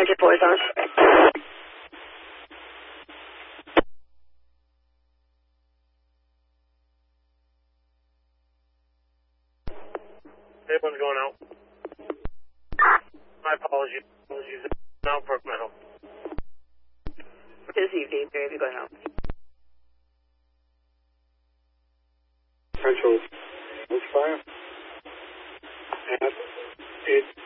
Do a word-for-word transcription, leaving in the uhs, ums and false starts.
Engine four is on. One's going out. My apologies. Apologies. Now Brook Meadow. This evening, baby, going out. Central. Fire. And it